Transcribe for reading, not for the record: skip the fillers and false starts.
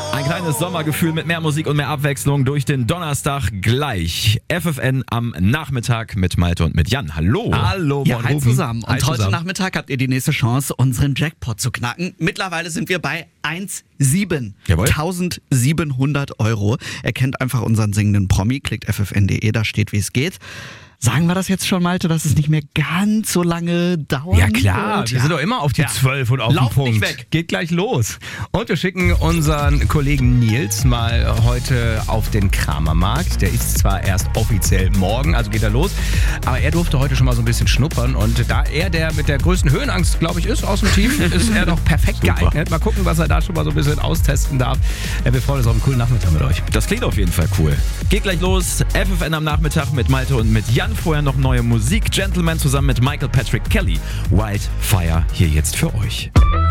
Ein kleines Sommergefühl mit mehr Musik und mehr Abwechslung durch den Donnerstag gleich. FFN am Nachmittag mit Malte und mit Jan. Hallo. Hallo, Ja, hi zusammen. Und Hi heute zusammen. Nachmittag habt ihr die nächste Chance, unseren Jackpot zu knacken. Mittlerweile sind wir bei 1,7. Jawohl. 1700 Euro. Ihr kennt einfach unseren singenden Promi. Klickt ffn.de, da steht, wie es geht. Sagen wir das jetzt schon, Malte, dass es nicht mehr ganz so lange dauert? Ja klar, wir sind doch immer auf die 12 und auf den Lauf Punkt. nicht weg. Geht gleich los. Und wir schicken unseren Kollegen Nils mal heute auf den Kramermarkt. Der ist zwar erst offiziell morgen, also geht er los, aber er durfte heute schon mal so ein bisschen schnuppern. Und da er der mit der größten Höhenangst, glaube ich, ist aus dem Team, ist er doch perfekt geeignet. Mal gucken, was er da schon mal so ein bisschen austesten darf. Ja, wir freuen uns auf einen coolen Nachmittag mit euch. Das klingt auf jeden Fall cool. Geht gleich los. FFN am Nachmittag mit Malte und mit Jan. Vorher noch neue Musik. Gentleman zusammen mit Michael Patrick Kelly. Wildfire hier jetzt für euch.